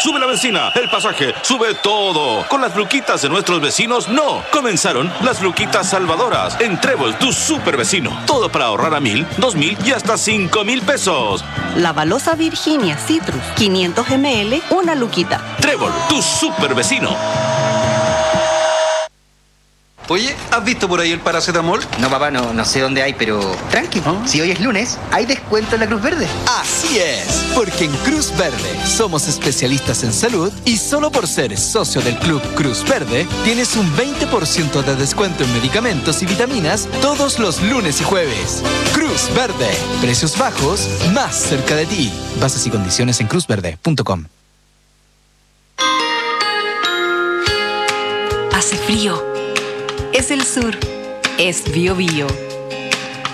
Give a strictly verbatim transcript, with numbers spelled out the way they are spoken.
Sube la benzina, el pasaje, sube todo. Con las luquitas de nuestros vecinos, no. Comenzaron las luquitas salvadoras en Trébol, tu super vecino. Todo para ahorrar a mil, dos mil y hasta cinco mil pesos. La balosa Virginia Citrus, quinientos mililitros, una luquita. Trébol, tu super vecino. Oye, ¿has visto por ahí el paracetamol? No, papá, no, no sé dónde hay, pero tranqui. ¿Ah? Si hoy es lunes, hay descuento en la Cruz Verde. Así es, porque en Cruz Verde somos especialistas en salud y solo por ser socio del Club Cruz Verde tienes un veinte por ciento de descuento en medicamentos y vitaminas todos los lunes y jueves. Cruz Verde, precios bajos, más cerca de ti. Bases y condiciones en cruz verde punto com. Hace frío. Es el sur. Es Bio Bio.